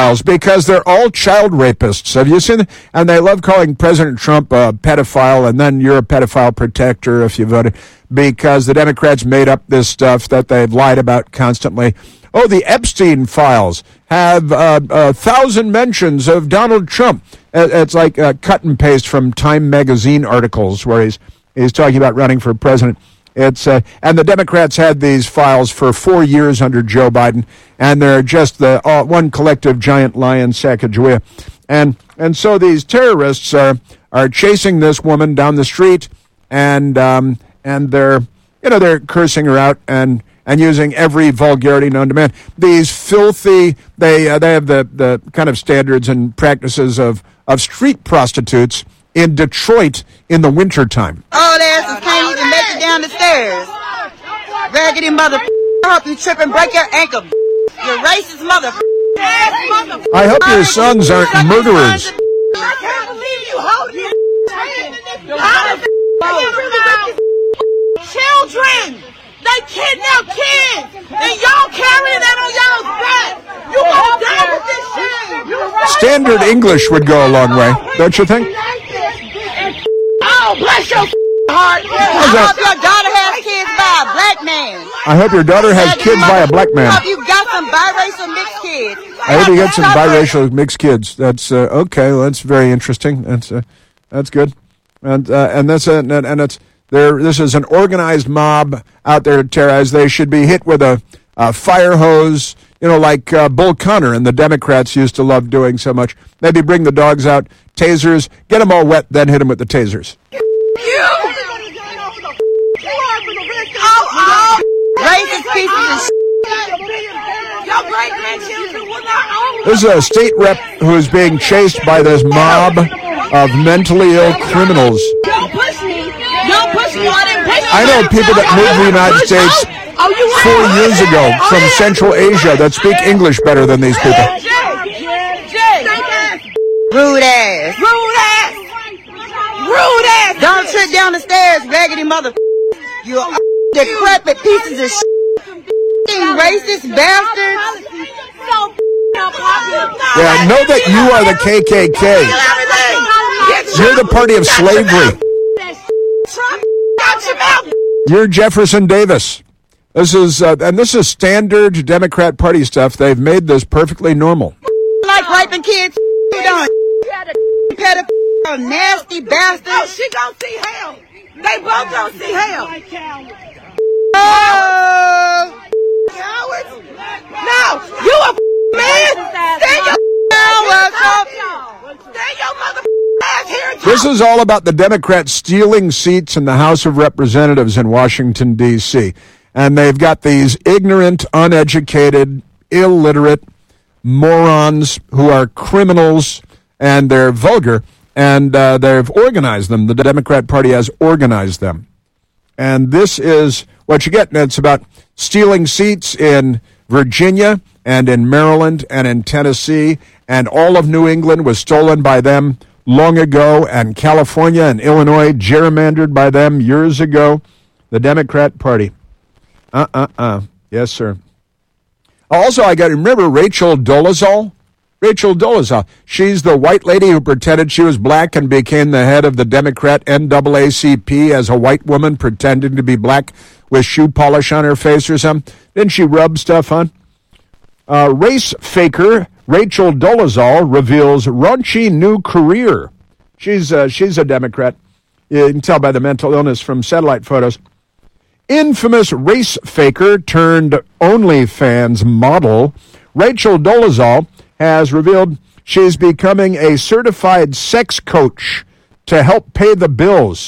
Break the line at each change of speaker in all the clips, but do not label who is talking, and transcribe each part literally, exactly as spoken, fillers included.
pedophiles because they're all child rapists. Have you seen it? And they love calling President Trump a pedophile, and then you're a pedophile protector if you voted, because the Democrats made up this stuff that they've lied about constantly. Oh, the Epstein files have uh, a thousand mentions of Donald Trump. It's like uh, cut and paste from Time magazine articles where he's he's talking about running for president. It's uh, and the Democrats had these files for four years under Joe Biden, and they're just the uh, one collective giant lie in Sacagawea. And and so these terrorists are are chasing this woman down the street, and um, and they're you know they're cursing her out and. and using every vulgarity known to man. These filthy, they uh, they have the, the kind of standards and practices of, of street prostitutes in Detroit in the wintertime.
All asses can't even make it down the stairs. Raggedy mother, I hope you trip and break your ankle. You racist mother.
I hope your sons aren't murderers.
I can't believe you holding children. They kidnap kids, and y'all carrying that on y'all's back. You gonna die with this shit.
Standard English would go a long way, don't you think?
Oh, bless your heart. I hope your daughter has kids by a black man.
I hope your daughter has kids by a black man.
I hope you got some biracial mixed kids.
I hope you get some biracial mixed kids. That's uh, okay. Well, that's very interesting. That's uh, that's good, and uh, and that's uh, and, and it's. There, this is an organized mob out there to terrorize. They should be hit with a, a fire hose, you know, like uh, Bull Connor and the Democrats used to love doing so much. Maybe bring the dogs out, tasers, get them all wet, then hit them with the tasers.
You! Oh, oh! Racist pieces of shit! Your great-grandchildren will not own.
This is a state rep who is being chased by this mob of mentally ill criminals.
Don't push me! Don't push me!
I know people that moved to the United States four years ago from Central Asia that speak English better than these people.
Rude ass! Rude ass! Rude ass! Don't trip down the stairs, raggedy mother. You decrepit pieces of shit. Racist bastards.
Yeah, know that you are the K K K. You're the party of slavery. You're Jefferson Davis. This is, uh, and this is standard Democrat Party stuff. They've made this perfectly normal.
Like raping kids, you don't. Pedophile, nasty bastard. Oh, she don't see hell. They both don't see hell. Oh, cowards. No, you a man. Stand your ass up. Stand your mother ass here.
This is all about the Democrats stealing seats in the House of Representatives in Washington, D C And they've got these ignorant, uneducated, illiterate morons who are criminals, and they're vulgar, and uh, they've organized them. The Democrat Party has organized them. And this is what you get. And it's about stealing seats in Virginia and in Maryland and in Tennessee, and all of New England was stolen by them long ago, and California and Illinois gerrymandered by them years ago. The Democrat Party. Uh-uh-uh. Yes, sir. Also, I got to remember Rachel Dolezal. Rachel Dolezal. She's the white lady who pretended she was black and became the head of the Democrat N double A C P as a white woman pretending to be black with shoe polish on her face or something. Didn't she rub stuff on? Uh, race faker Rachel Dolezal reveals raunchy new career. She's uh, she's a Democrat. You can tell by the mental illness from satellite photos. Infamous race faker turned OnlyFans model Rachel Dolezal has revealed she's becoming a certified sex coach to help pay the bills.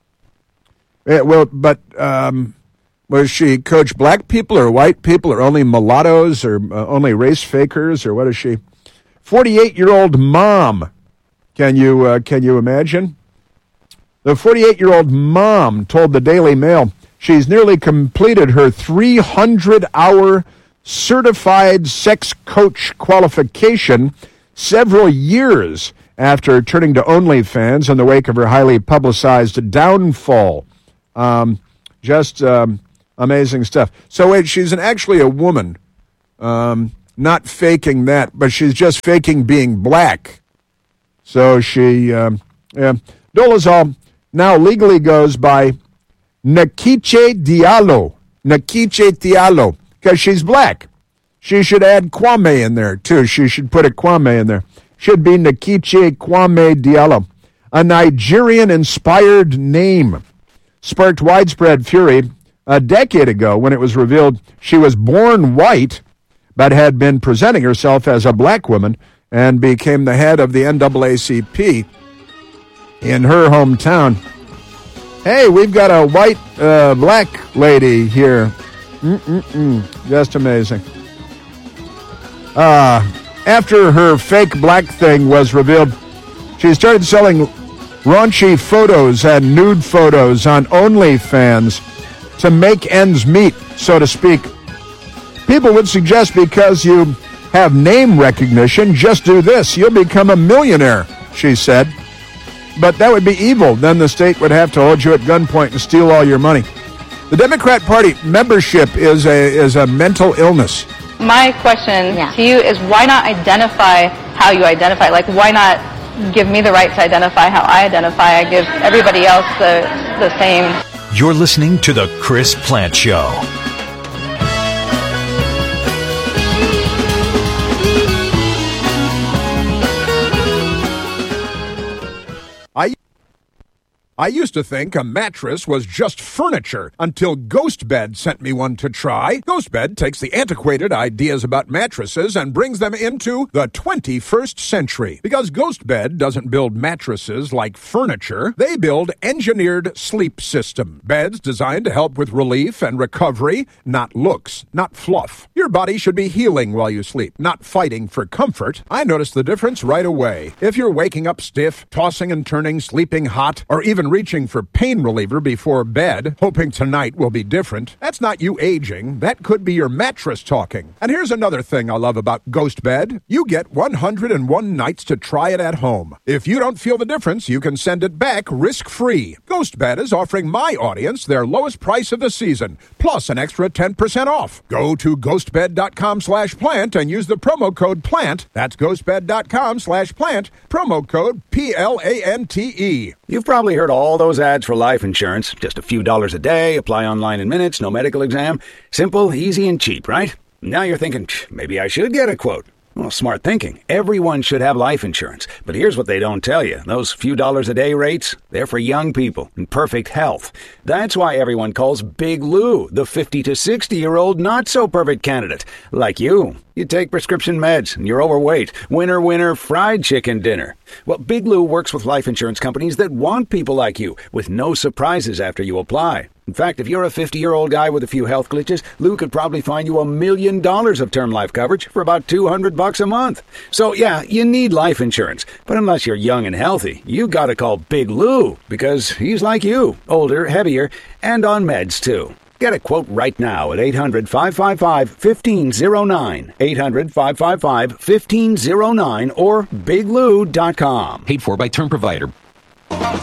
It, well, but um, was she coach black people or white people or only mulattoes or uh, only race fakers or what is she? forty-eight-year-old mom. Can you uh, can you imagine? The forty-eight-year-old mom told the Daily Mail she's nearly completed her three hundred hour certified sex coach qualification several years after turning to OnlyFans in the wake of her highly publicized downfall. Um, just um, amazing stuff. So wait, she's an, actually a woman, um, not faking that, but she's just faking being black. So she, um, yeah. Dolezal now legally goes by Nkechi Diallo. Nkechi Diallo, because she's black. She should add Kwame in there, too. She should put a Kwame in there. Should be Nkechi Kwame Diallo. A Nigerian-inspired name sparked widespread fury a decade ago when it was revealed she was born white but had been presenting herself as a black woman and became the head of the N double A C P in her hometown. Hey, we've got a white uh, black lady here. Mm-mm-mm. Just amazing. Uh, after her fake black thing was revealed, she started selling raunchy photos and nude photos on OnlyFans to make ends meet, so to speak. People would suggest because you have name recognition, just do this. You'll become a millionaire, she said. But that would be evil. Then the state would have to hold you at gunpoint and steal all your money. The Democrat Party membership is a is a mental illness.
My question yeah. to you is why not identify how you identify? Like, why not give me the right to identify how I identify? I give everybody else the, the same.
You're listening to The Chris Plante Show.
I I used to think a mattress was just furniture until GhostBed sent me one to try. GhostBed takes the antiquated ideas about mattresses and brings them into the twenty-first century. Because GhostBed doesn't build mattresses like furniture, they build engineered sleep system. Beds designed to help with relief and recovery, not looks, not fluff. Your body should be healing while you sleep, not fighting for comfort. I noticed the difference right away. If you're waking up stiff, tossing and turning, sleeping hot, or even reaching for pain reliever before bed, hoping tonight will be different, that's not you aging. That could be your mattress talking. And here's another thing I love about GhostBed. You get one hundred one nights to try it at home. If you don't feel the difference, you can send it back risk-free. GhostBed is offering my audience their lowest price of the season, plus an extra ten percent off. Go to ghostbed.com slash plant and use the promo code PLANT. That's ghostbed.com slash plant, promo code P L A N T E.
You've probably heard all those ads for life insurance. Just a few dollars a day, apply online in minutes, no medical exam. Simple, easy, and cheap, right? Now you're thinking, maybe I should get a quote. Well, smart thinking. Everyone should have life insurance. But here's what they don't tell you. Those few dollars a day rates, they're for young people in perfect health. That's why everyone calls Big Lou the fifty to sixty-year-old not-so-perfect candidate. Like you. You take prescription meds and you're overweight. Winner, winner, fried chicken dinner. Well, Big Lou works with life insurance companies that want people like you, with no surprises after you apply. In fact, if you're a fifty-year-old guy with a few health glitches, Lou could probably find you a million dollars of term life coverage for about two hundred bucks a month. So, yeah, you need life insurance. But unless you're young and healthy, you gotta call Big Lou, because he's like you, older, heavier, and on meds, too. Get a quote right now at eight hundred, five five five, one five zero nine, eight hundred, five five five, one five zero nine, or big lou dot com.
Paid for by Term Provider.